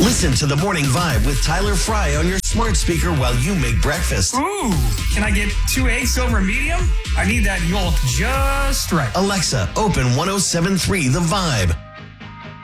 Listen to the Morning Vibe with Tyler Fry on your smart speaker while you make breakfast. Ooh, can I get 2 eggs over medium? I need that yolk just right. Alexa, open 107.3 The Vibe.